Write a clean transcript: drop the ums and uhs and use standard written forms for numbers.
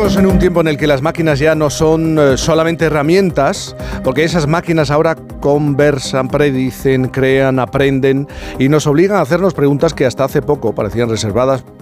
Vivimos en un tiempo en el que las máquinas ya no son solamente herramientas, porque esas máquinas ahora conversan, predicen, crean, aprenden y nos obligan a hacernos preguntas que hasta hace poco parecían reservadas